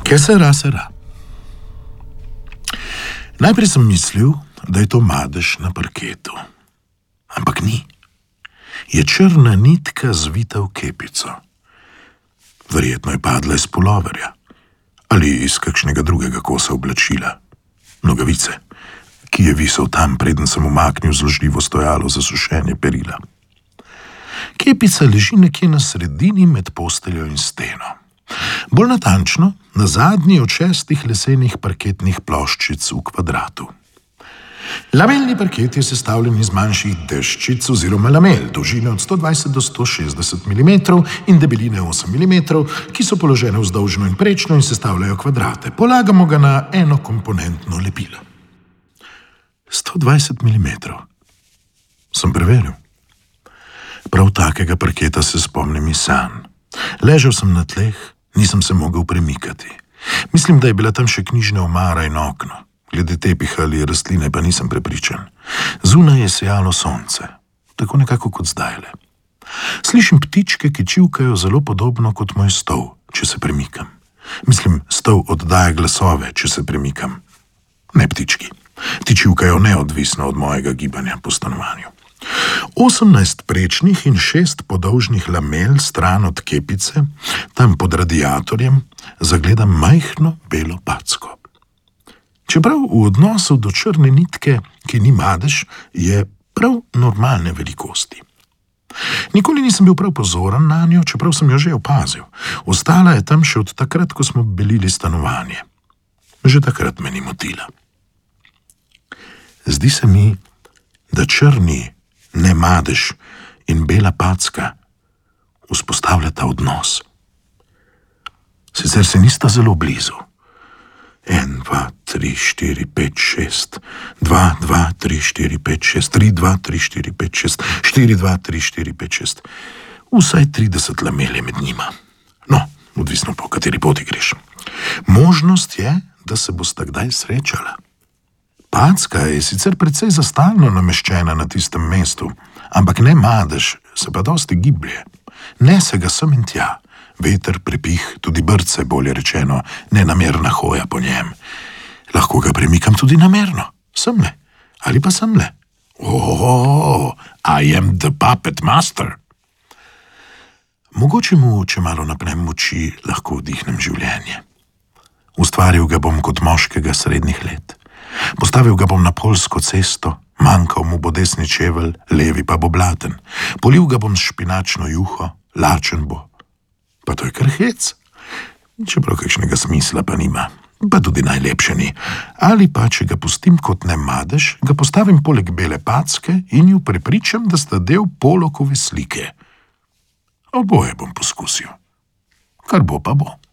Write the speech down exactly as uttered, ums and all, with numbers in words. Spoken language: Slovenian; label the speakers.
Speaker 1: Que sera, sera. Najprej sem mislil, da je to madež na parketu. Ampak ni. Je črna nitka zvita v kepico. Verjetno je padla iz puloverja ali iz kakšnega drugega kosa oblačila. Nogavice, ki je visel tam, preden sem umaknil zložljivo stojalo za sušenje perila. Kepica leži nekje na sredini med posteljo in steno. Bolj natančno, na zadnji od šestih lesenih parketnih ploščic v kvadratu. Lamelni parket je sestavljen iz manjših deščic oziroma lamel, dolžine od sto dvajset do sto šestdeset milimetrov in debeline osem milimetrov, ki so položene vzdolžno in prečno in sestavljajo kvadrate. Polagamo ga na enokomponentno lepilo. sto dvajset milimetrov. Sem preveril. Prav takega parketa se spomnim iz sanj. Ležal sem na tleh, nisem se mogel premikati. Mislim, da je bila tam še knjižna omara in okno. Glede tepiha ali rastline pa nisem prepričan. Zunaj je sijalo sonce, tako nekako kot zdajle. Slišim ptičke, ki čivkajo zelo podobno kot moj stol, če se premikam. Mislim, stol oddaja glasove, če se premikam. Ne ptički. Ti čivkajo neodvisno od mojega gibanja po stanovanju. Osemnajst prečnih in šest podolžnih lamel stran od kepice, tam pod radiatorjem, zagledam majhno belo packo. Čeprav v odnosu do črne nitke, ki ni madež, je prav normalne velikosti. Nikoli nisem bil prav pozoren na njo, čeprav sem jo že opazil. Ostala je tam še od takrat, ko smo belili stanovanje. Že takrat me ni motila. Zdi se mi, da črni ne madež in bela packa vzpostavljata odnos. Sicer se nista zelo blizu. En, dva, tri, štiri, pet, šest, dva, dva, tri, štiri, pet, šest, tri, dva, tri, štiri, pet, šest, štiri, dva, tri, štiri, pet, šest. Vsaj trideset lamel je med njima. No, odvisno po kateri poti greš. Možnost je, da se bosta kdaj srečala. Packa je sicer precej zastalno nameščena na tistem mestu, ampak ne madež, se pa dosti giblje. Nese ga sem in tja. Veter, prepih, tudi brce, bolje rečeno, nenamerna hoja po njem. Lahko ga premikam tudi namerno, semle, ali pa semle. Oh, I am the puppet master. Mogoče mu, če malo napnem moči, lahko vdihnem življenje. Ustvaril ga bom kot moškega srednjih let. Postavil ga bom na poljsko cesto, manjkal mu bo desni čevelj, levi pa bo blaten. Polil ga bom s špinačno juho, lačen bo. Pa to je kar hec. Čeprav kakšnega smisla pa nima, pa tudi najlepše ni. Ali pa, če ga pustim kot ne madež, ga postavim poleg bele packe in ju prepričam, da sta del Polokove slike. Oboje bom poskusil. Kar bo pa bo.